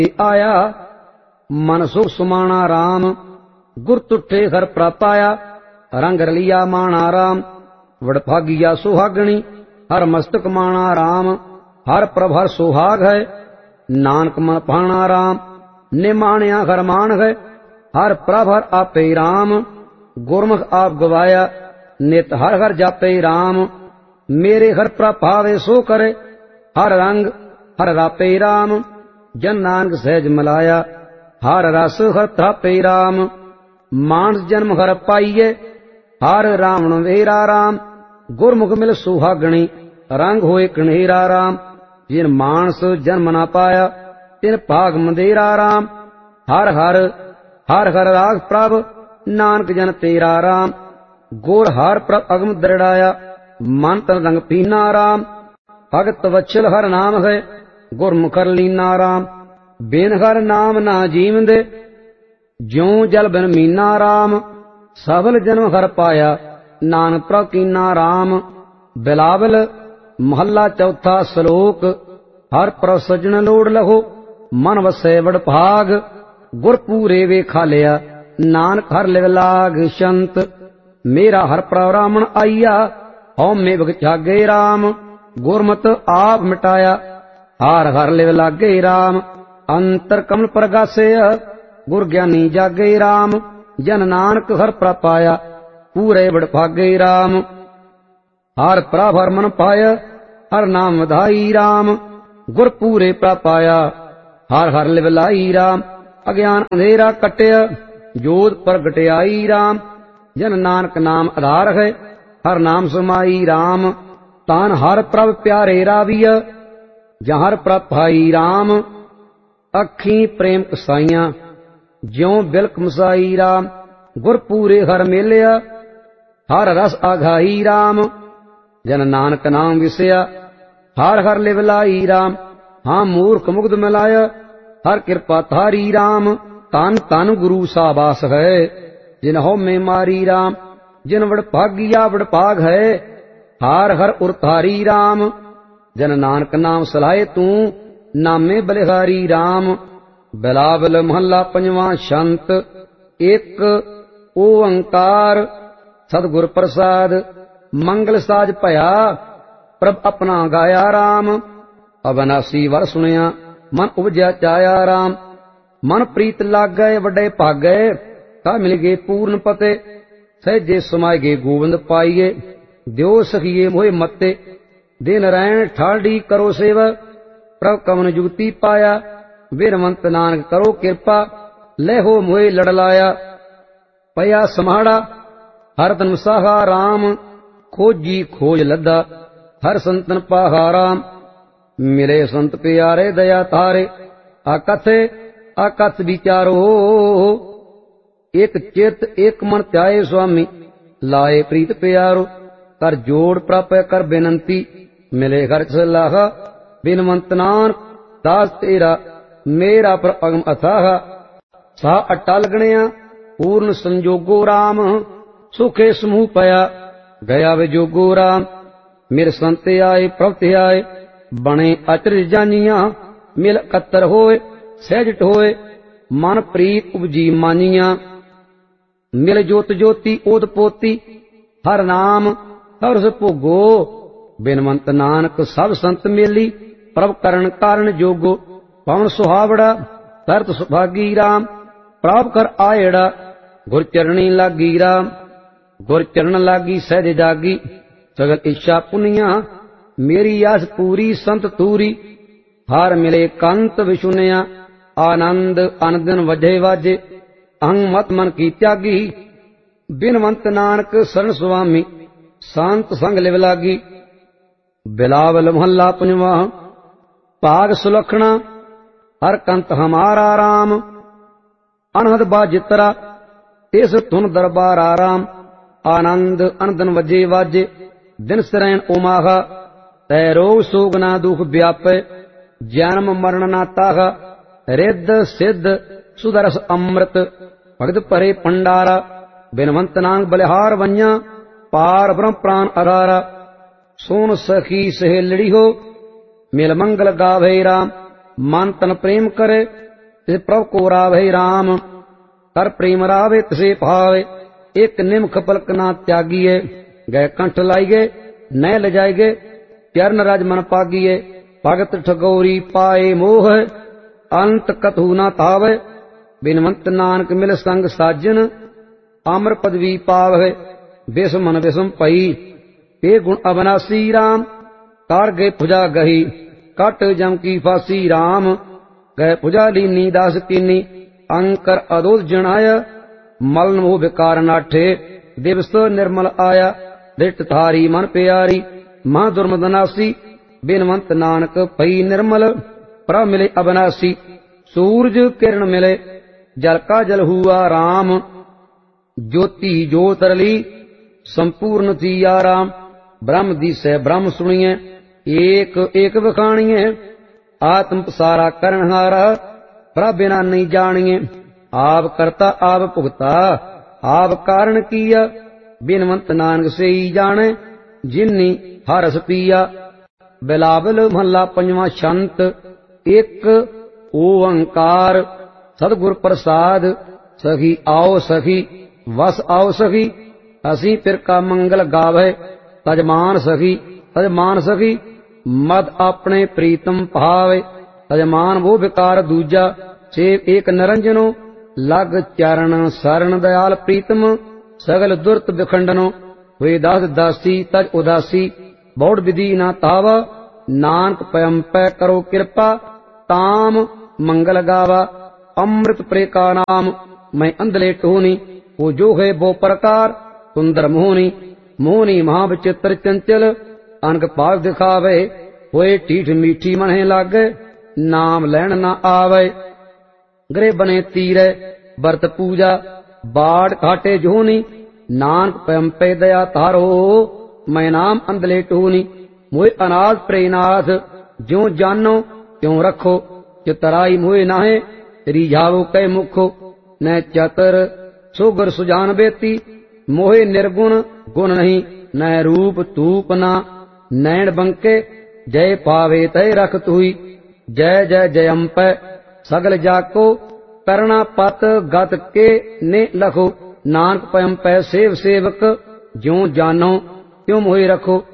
आया मन सुख सुमाना राम। गुर तुठे हर प्रापाया रंग रलिया माना राम। वडभागिया सुहागणी हर मस्तक माना राम। हर प्रभ हर सुहाग है नानक मन पाना राम। निमाणिया हर मान है हर प्रभ हर आपे राम। गुरमुख आप गवाया नित हर हर जापे राम। मेरे हर प्रभावे सो करे हर रंग हर रापे राम। जन नानक सहज मिलाया हर रस हर थापे राम। मानस जन्म हर पाइये हर रावण वेरा राम। गुरमुख मिल सुहागणी रंग होए कन्हेरा राम। जिन मानस जन्म न पाया तिन भाग मंदेरा राम। हर हर हर हर राग प्रभ नानक जन तेरा राम। गोर हर प्रभ अगम दृढ़ाया मन तन रंग पीना राम। भगत वत्सल हर नाम है गुरमुख हर लीना राम। बिन हर नाम ना जीवंदे ज्यों जल बिन मीना राम। सफल जन्म हर पाया नानक प्रभ कीना राम। बिलावल महला चौथा श्लोक। हर प्रभ सजन लोड़ लहो मन वसै वड भाग। गुर पूरे वे खालिया नानक हर लिव लाग शंत। मेरा हर प्रभ रामन आईया हौ में बग जागे राम। गुरमत आप मिटाया हर हर लिव लागे राम। अंतर कमल प्रगासे गुर ज्ञानी जागे राम। जन नानक हर प्रभ पाया पूरे बड़ भागे राम। हर प्रभ हर मन पाय हर नाम वधाई राम। गुर पूरे प्रभ पाया हर हर लिव लाई राम। अज्ञान अंधेरा कटिया जोत प्रगटियाई राम। जन नानक नाम आधार है हर नाम समाई राम। तान हर प्रभ प्यारे राविया जहाँ हर प्रभ भाई राम। अखी प्रेम कसाइया ज्यों बिलक मसाई राम। गुर पूरे हर मेलिया हर रस आघाई राम। जन नानक नाम विसया हर हर लिव लाई राम। हाँ मूर्ख मुग्ध मिलाया हर कृपा थारी राम। तन तन गुरु साबास है जिन हो में मारी राम। जिन वड भागिया वड भाग है हार हर उरतारी राम। जन नानक नाम सलाहे तू नामे बलिहारी राम। बिलावल महला पंजवा शंत। एक ओंकार सतगुर प्रसाद मंगल साज भया प्रभ अपना गाया राम। अविनाशी वर सुनिया मन उपजया चाया राम। मन प्रीत लाग गए वड्डे भागे ता मिल गए पूर्ण पते। सहजे समाय गए गोविंद पाइये द्यो सखिए मोहे मत्ते। दिन रैन ठाडी करो सेवा प्रभ कवन जुगती पाया। वीरवंत नानक करो कृपा लहो मोहे लड़लाया। पया समाड़ा हर तन साहा राम। खोजी खोज लद्दा हर संतन पाहा राम। मिले संत प्यारे दया तारे आकथे आकथ विचारो। एक चित एक मन त्याए स्वामी लाए प्रीत प्यारो। कर जोड़ प्राप्त कर बेनंती मिले घर सलाह। बिनवंत नानक दास तेरा मेरा पर अगम अथाह। सा अटल गणिया पूर्ण संजोगो राम। सुखे समूह पया गया वे जोगो राम। मेरे संत आए प्रभु आए बने अचरज जानिया। मिल कत्तर होए सहजट होए मन प्रीत उपजी मानिया। मिल जोत ज्योति ओद पोती हर नाम हर उस भोगो। बिनवंत नानक सब संत मेली प्रभ करण कारण जोगो। पवन सुहावड़ा तरत सुभागी राम। प्राप कर आयड़ा गुर चरणी लागी राम। गुर चरण लागी सहज जागी सगल इच्छा पुनिया। मेरी आस पूरी संत तूरी हार मिले कंत विशुनिया। आनंद अनदिन वजे वाजे अहं मत मन की त्यागी। बिनवंत नानक शरण स्वामी शांत संग लिव लागी। बिलावल महला पंजवा। भाग सुलखना हर कंत हमारा राम। अनहद बाजितरा तिस धुन दरबार आराम। आनंद अनदन वजे वाजे दिन सरैन उमाहा। तै रोग सोग ना दुख व्यापे जन्म मरण ना ताहा। रिद्ध सिद्ध सुदरस अमृत भगत परे पंडारा। बिनवंत नांग बलिहार वन्या पार ब्रह्म प्राण अधारा। सोन सखी सहेलड़ी हो मिल मंगल गावे राम। मन तन प्रेम करे तिस प्रभु को रावै राम, कर प्रेम रावे तिसे भावे। एक निमख पलक ना त्यागिए, गए कंठ लाइगे न ले जाएगे। चरण रज मन पागिए, भगत ठगोरी पाए मोह। अंत कथु न तावे, बिनवंत नानक मिल संग साजन। अमर पदवी पावे, विषम मन विषम पई। ये गुण अविनाशी राम, कार गए भुजा गही। कट जम की फांसी राम, गए भुजा लीनी दास कीनी। अंकर अदोष जनाय, मलन मोह विकार नाठे। दिवस निर्मल आया, दृष्ट थारी मन प्यारी। मां दुर्मदनासी, बिनवंत नानक भई निर्मल। प्रभ मिले अविनाशी, सूरज किरण मिले। जल का जल हुआ राम, ज्योति ज्योत रली। संपूर्ण थी आराम, ब्रह्म दिसै ब्रह्म सुनिए। एक एक बखाणिए, आत्म सारा करणहारा। प्रभ बिना नहीं जानिए, आप करता आप भुगता। आप कारण किया, बिनवंत नानक से ही जाने। जिन्नी हरस पिया, बिलावल महला पंजवा छंत। एक ओंकार सतगुर प्रसाद, सखी आओ सखी वस आओ सखी। असी फिर का मंगल गावे, तजमान सखी तजमान सखी। मद अपने प्रीतम भावे, तजमान वो विकार दूजा। सेव एक निरंजनो, लग चरण शरण दयाल प्रीतम। सगल दुर्त विखंडनो, वे दास दासी तज उदासी। बौड़ विधि न तावा, नानक पयम पै करो कृपा। ताम मंगल गावा, अमृत प्रे का नाम। मैं अंधले टोनी, वो जो है वो प्रकार। सुंदर मोहनी मोहनी महाविचित्र चंचल। अनक पाग दिखावे, होए ठीठ मीठी मने लागे। नाम लैन न आवे, गृह बने तीरे। बरत पूजा बाढ़ घाटे जोनी। नानक पयम पे दया तारो, मैं नाम अंधले टोनी। मोए अनाथ प्रेनाथ, ज्यों जानो त्यों रखो। चितराई मोए नाहे, रिझावो कै मुखो। न चतर सुगर सुजान बेती, मोहे निर्गुण गुण नहीं। न रूप तूप ना, नैण बंके। जय पावे तय रख तुई, जय जय जयम्प। सगल जाको, करना पत गत के ने लखो। नानक पयम पै सेव सेवक, ज्यों जानो त्यों मोहे रखो।